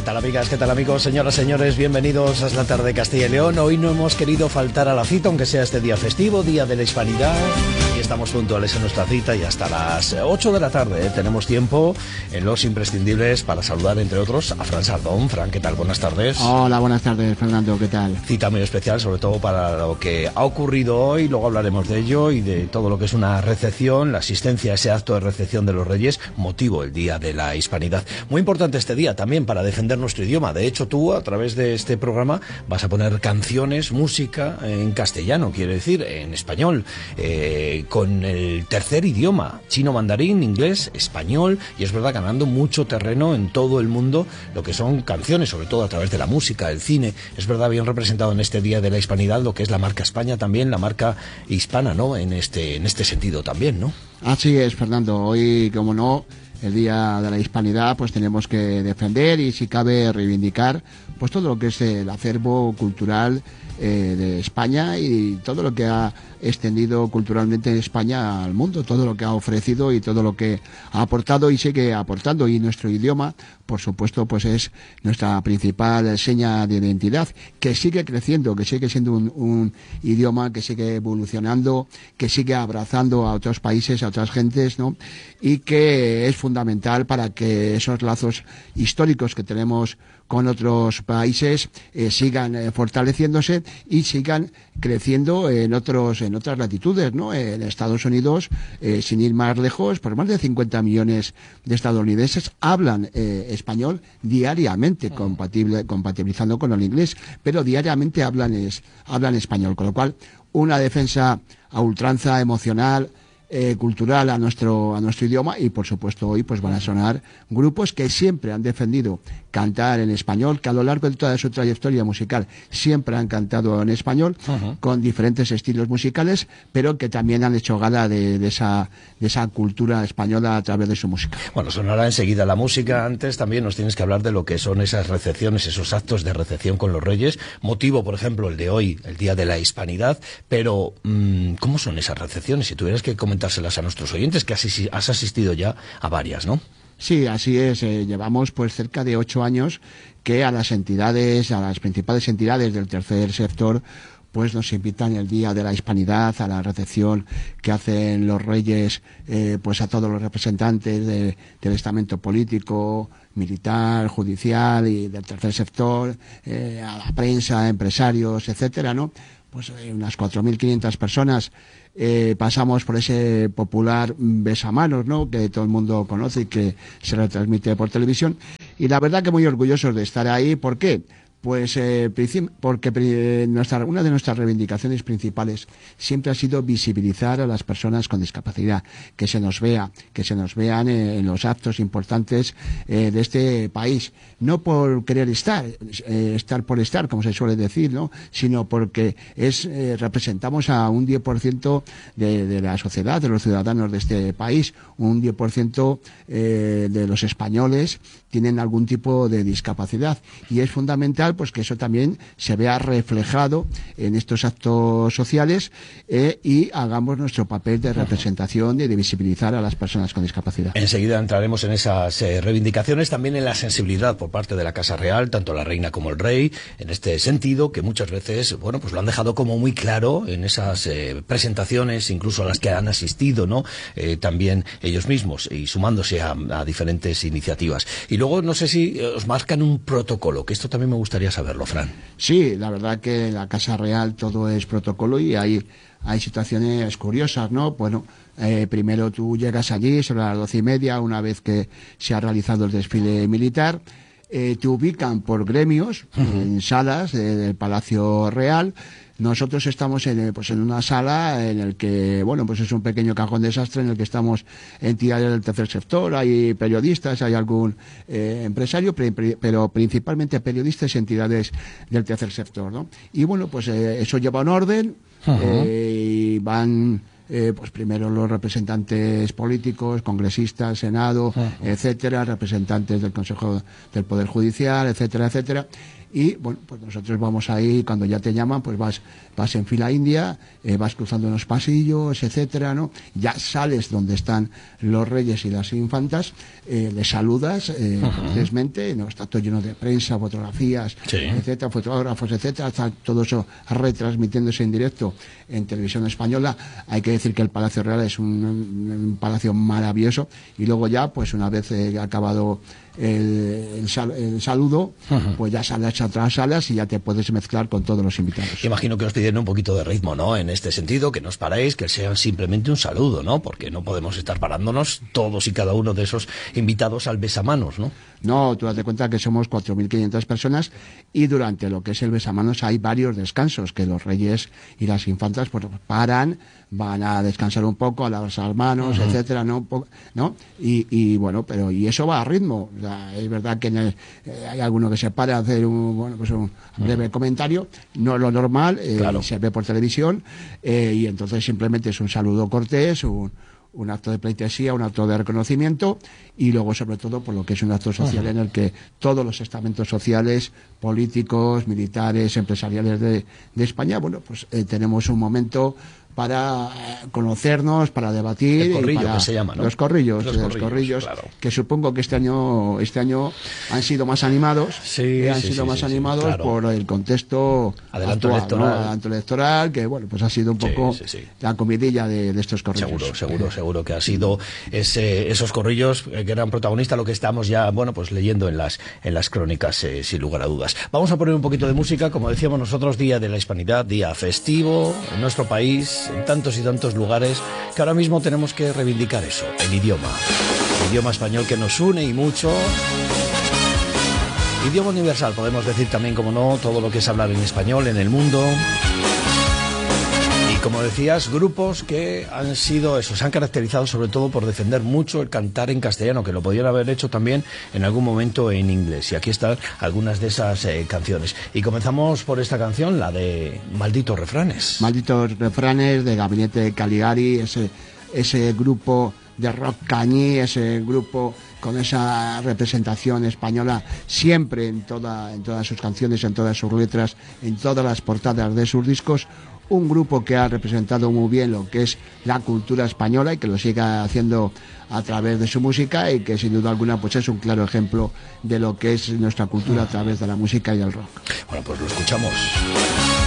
tal amigas? ¿Qué tal amigos? Señoras, señores, bienvenidos a la tarde de Castilla y León. Hoy no hemos querido faltar a la cita, aunque sea este día festivo, Día de la Hispanidad. Y estamos puntuales en nuestra cita y hasta las 8 de la tarde tenemos tiempo en Los Imprescindibles para saludar, entre otros, a Fran Sardón. Fran, ¿qué tal? Buenas tardes. Hola, buenas tardes, Fernando, ¿qué tal? Cita muy especial, sobre todo para lo que ha ocurrido hoy, luego hablaremos de ello y de todo lo que es una recepción, la asistencia a ese acto de recepción de los Reyes, motivo el Día de la Hispanidad. Muy importante este día también para defender nuestro idioma. De hecho, tú, a través de este programa, vas a poner canciones, música en castellano, quiere decir, en español, con el tercer idioma, chino mandarín, inglés, español, y es verdad, ganando mucho terreno en todo el mundo, lo que son canciones, sobre todo a través de la música, el cine. Es verdad, bien representado en este Día de la Hispanidad, lo que es la marca España también, la marca hispana, ¿no? En este sentido también, ¿no? Así es, Fernando. Hoy, como no, el Día de la Hispanidad, pues tenemos que defender y, si cabe, reivindicar pues todo lo que es el acervo cultural de España y todo lo que ha extendido culturalmente España al mundo, todo lo que ha ofrecido y todo lo que ha aportado y sigue aportando. Y nuestro idioma, por supuesto, pues es nuestra principal seña de identidad, que sigue creciendo, que sigue siendo un idioma que sigue evolucionando, que sigue abrazando a otros países, a otras gentes, ¿no? Y que es fundamental para que esos lazos históricos que tenemos con otros países sigan fortaleciéndose y sigan creciendo en otras latitudes, ¿no? En Estados Unidos, sin ir más lejos, pues más de 50 millones de estadounidenses hablan español diariamente, compatibilizando con el inglés, pero diariamente hablan español, con lo cual una defensa a ultranza emocional, cultural a nuestro idioma. Y por supuesto hoy pues van a sonar grupos que siempre han defendido cantar en español, que a lo largo de toda su trayectoria musical siempre han cantado en español, con diferentes estilos musicales, pero que también han hecho gala de esa cultura española a través de su música. Bueno, sonará enseguida la música. Antes también nos tienes que hablar de lo que son esas recepciones, esos actos de recepción con los Reyes, motivo, por ejemplo, el de hoy, el Día de la Hispanidad, pero ¿cómo son esas recepciones? Si tuvieras que comentárselas a nuestros oyentes, que has asistido ya a varias, ¿no? Sí, así es. Llevamos pues cerca de 8 años que a las principales entidades del tercer sector, pues nos invitan el Día de la Hispanidad a la recepción que hacen los Reyes, pues a todos los representantes del estamento político, militar, judicial y del tercer sector, a la prensa, empresarios, etcétera, ¿no? Pues unas 4.500 personas. Pasamos por ese popular besamanos, ¿no? Que todo el mundo conoce y que se retransmite por televisión. Y la verdad que muy orgullosos de estar ahí. ¿Por qué? Pues porque una de nuestras reivindicaciones principales siempre ha sido visibilizar a las personas con discapacidad, que se nos vean en los actos importantes de este país, no por querer estar por estar, como se suele decir, ¿no? Sino porque representamos a un 10% de la sociedad, de los ciudadanos de este país. Un 10% de los españoles tienen algún tipo de discapacidad, y es fundamental pues que eso también se vea reflejado en estos actos sociales y hagamos nuestro papel de representación y de visibilizar a las personas con discapacidad. Enseguida entraremos en esas reivindicaciones, también en la sensibilidad por parte de la Casa Real, tanto la reina como el rey, en este sentido, que muchas veces, bueno, pues lo han dejado como muy claro en esas presentaciones, incluso a las que han asistido, ¿no? También ellos mismos, y sumándose a diferentes iniciativas. Y luego, no sé si os marcan un protocolo, que esto también me gustaría saberlo, Fran. Sí, la verdad que en la Casa Real todo es protocolo y hay situaciones curiosas, ¿no? Bueno, primero tú llegas allí sobre las 12:30, una vez que se ha realizado el desfile militar. Te ubican por gremios en salas del Palacio Real. Nosotros estamos en una sala en el que, bueno, pues es un pequeño cajón desastre en el que estamos entidades del tercer sector, hay periodistas, hay algún empresario, pero principalmente periodistas y entidades del tercer sector, ¿no? Y bueno, pues eso lleva un orden, y van pues primero los representantes políticos, congresistas, Senado, etcétera, representantes del Consejo del Poder Judicial, etcétera, etcétera. Y bueno, pues nosotros vamos ahí, cuando ya te llaman, pues vas en fila india, vas cruzando unos pasillos, etcétera, ¿no? Ya sales donde están los reyes y las infantas, les saludas cortésmente, ¿no? Está todo lleno de prensa, fotografías, etcétera, fotógrafos, etcétera, está todo eso retransmitiéndose en directo en televisión española. Hay que decir que el Palacio Real es un palacio maravilloso, y luego ya, pues una vez acabado el saludo, pues ya sales a otras salas y ya te puedes mezclar con todos los invitados. Imagino que os piden un poquito de ritmo, ¿no? En este sentido, que no os paréis, que sea simplemente un saludo, ¿no? Porque no podemos estar parándonos todos y cada uno de esos invitados al besamanos, ¿no? No, tú date cuenta que somos 4.500 personas, y durante lo que es el besamanos hay varios descansos, que los reyes y las infantas pues paran, van a descansar un poco, a lavarse las manos, etcétera, ¿no? Y bueno, pero y eso va a ritmo. O sea, es verdad que hay alguno que se para a hacer un breve comentario, no es lo normal, claro. Se ve por televisión, y entonces simplemente es un saludo cortés, un acto de pleitesía, un acto de reconocimiento, y luego sobre todo por lo que es un acto social en el que todos los estamentos sociales, políticos, militares, empresariales de España, bueno, pues tenemos un momento para conocernos, para debatir. El corrillo, para que se llama, ¿no? Los corrillos, claro. Que supongo que este año han sido más animados. Claro. Por el contexto adelanto actual, adelanto electoral, que bueno, pues ha sido un poco la comidilla de estos corrillos. Seguro que ha sido esos corrillos que eran protagonistas, lo que estamos ya, bueno, pues leyendo en las crónicas, sin lugar a dudas. Vamos a poner un poquito de música, como decíamos nosotros, Día de la Hispanidad, día festivo en nuestro país, en tantos y tantos lugares, que ahora mismo tenemos que reivindicar eso, el idioma español, que nos une y mucho. Idioma universal, podemos decir también, como no, todo lo que es hablar en español en el mundo. Y como decías, grupos que se han caracterizado sobre todo por defender mucho el cantar en castellano, que lo podían haber hecho también en algún momento en inglés. Y aquí están algunas de esas canciones. Y comenzamos por esta canción, la de Malditos Refranes. Malditos Refranes, de Gabinete Caligari, ese grupo de rock cañí, ese grupo con esa representación española siempre en todas sus canciones, en todas sus letras, en todas las portadas de sus discos. Un grupo que ha representado muy bien lo que es la cultura española y que lo sigue haciendo a través de su música, y que sin duda alguna pues es un claro ejemplo de lo que es nuestra cultura a través de la música y el rock. Bueno, pues lo escuchamos.